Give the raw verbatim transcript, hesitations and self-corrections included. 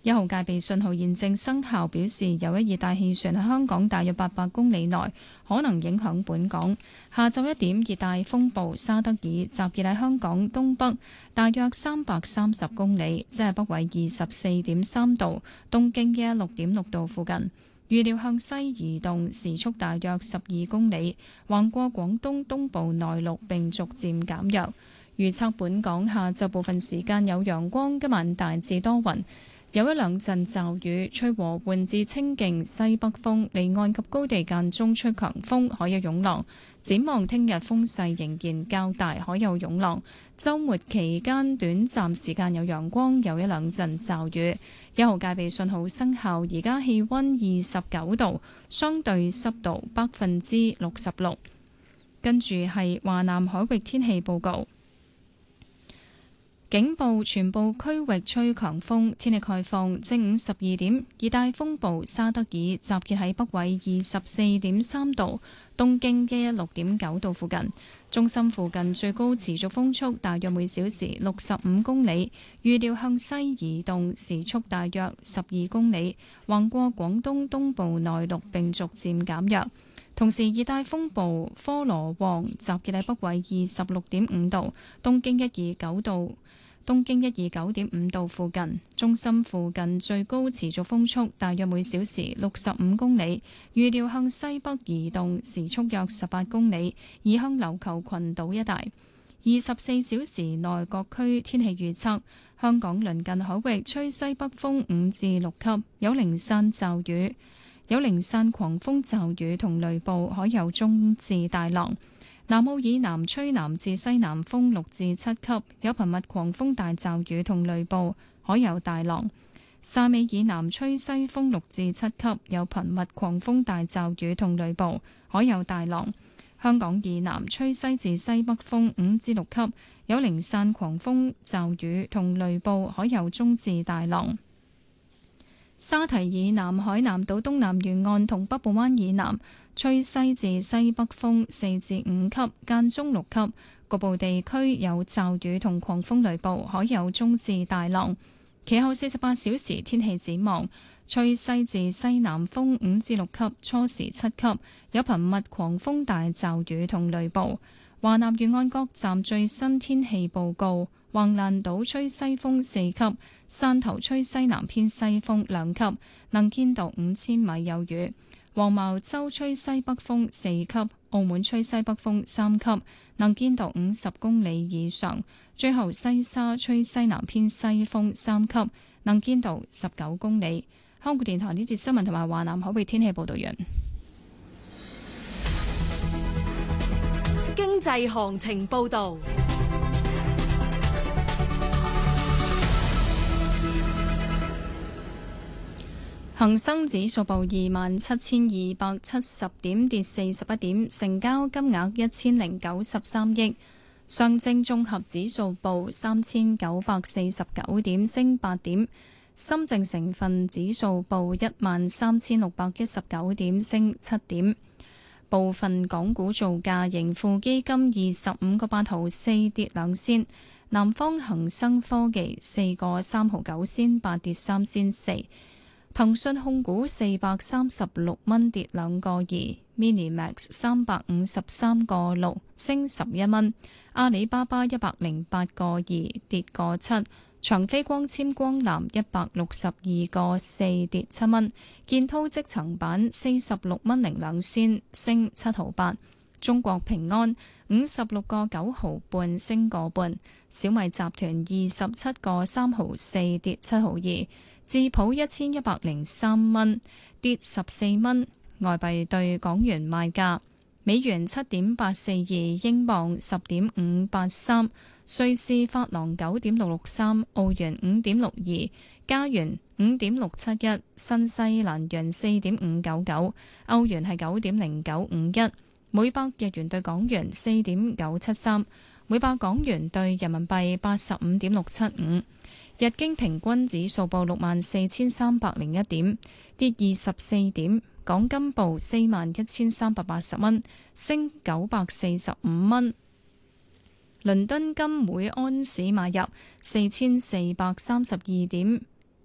一號戒備信號現正生效，表示有一熱帶氣旋喺香港大約八百公里內，可能影響本港。下晝一點，熱帶風暴沙德爾集結喺香港東北大約三百三十公里，即係北緯二十四點三度、東經一六點六度附近。預料向西移動，時速大約十二公里，橫過廣東東部內陸並逐漸減弱。預測本港下晝部分時間有陽光，今晚大致多雲，有一兩陣驟雨，吹和緩至清勁西北風，離岸及高地間中吹強風，海有湧浪。展望聽日風勢仍然較大，海有湧浪。週末期間短暫時間有陽光，有一兩陣驟雨。一號戒備信號生效，而家氣溫二十九度，相對濕度百分之六十六。跟住係華南海域天氣報告。警報，全部區域吹強風，天氣概況。正午十二點，熱帶風暴沙德爾集結喺北緯二十四點三度、東經一一六點九度附近。中心附近最高持續風速大約每小時六十五公里，預料向西移動，時速大約十二公里，橫過廣東東部內陸並逐漸減弱。同時，熱帶風暴科羅旺集結喺北緯二十六點五度、東經一二九度、東經一二九點五度附近。中心附近最高持續風速大約每小時六十五公里，預料向西北移動，時速約十八公里，移向琉球群島一帶。二十四小時內各區天氣預測：香港鄰近海域吹西北風五至六級，有零散驟雨。有零散狂風驟雨同雷暴，海有中至大浪。南澳以南吹南至西南風六至七級，有頻密狂風大驟雨同雷暴，海有大浪。汕尾以南吹西風六至七級，有頻密狂風大驟雨同雷暴，海有大浪。香港以南吹西至西北風五至六級，有零散狂風驟雨同雷暴，海有中至大浪。沙堤以南海南島東南沿岸同北部灣以南吹西至西北風四至五級，間中六級，局部地區有驟雨同狂風雷暴，海有中至大浪。其後四十八小時天氣展望：吹西至西南風五至六級，初時七級，有頻密狂風大驟雨同雷暴。華南沿岸各站最新天氣報告：橫瀾島吹西風四級，汕頭吹西南偏西風兩級，能見度五千米有餘；黃茅洲吹西北風四級，澳門吹西北風三級，能見度五十公里以上。最後西沙吹西南偏西風三級，能見度十九公里。香港電台呢節新聞同埋華南海域天氣報道完。 經濟行情報道。 恒生指數報二萬七千二百七十點，跌四十一點，成交金額一千零九十三億。上證綜合指數報三千九百四十九點，升八點。深證成分指數報一萬三千六百一十九點，升七點。部分港股造價，盈富基金二十五個八毫四跌兩仙，南方恒生科技四個三毫九仙八跌三仙四。騰訊控股四百三十六蚊跌兩個二 ，Minimax 三百五十三個六升十一蚊，阿里巴巴一百零八個二跌個七，長飛光纖光纜一百六十二個四跌七蚊，建滔積層板四十六蚊零兩仙升七毫八，中國平安五十六個九毫半升個半，小米集團二十七個三毫四跌七毫二。智譜一千一百零三蚊，跌十四蚊。外幣對港元賣價：美元七點八四二，英鎊十點五八三，瑞士法郎九點六六三，澳元五點六二，加元五點六七一，新西蘭元四點五九九，歐元係九點零九五一，每百日元對港元四點九七三，每百港元對人民幣八十五點六七五。日經平均指數報六萬四千三百零一點，跌二十四點。港金報四萬一千三百八十蚊，升九百四十五蚊。倫敦金每安士買入四千四百三十二點